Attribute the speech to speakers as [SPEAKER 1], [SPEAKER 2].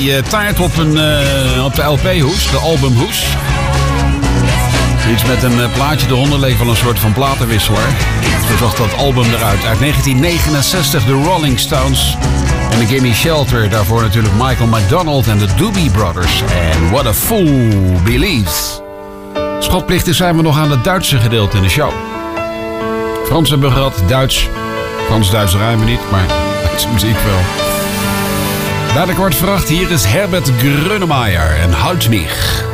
[SPEAKER 1] Je taart op de LP-hoes, de albumhoes. Iets met een plaatje eronder leek wel een soort van platenwisselaar. Zo zag dat album eruit. Uit 1969, de Rolling Stones. En de Gimme Shelter. Daarvoor natuurlijk Michael McDonald en de Doobie Brothers. En What a Fool Believes. Schotplichtig zijn we nog aan het Duitse gedeelte in de show. Frans hebben we gehad, Duits. Frans-Duits rijmen niet, maar Duitse muziek wel. Bij de kwart voor 8, hier is Herbert Grönemeyer en Houd mich.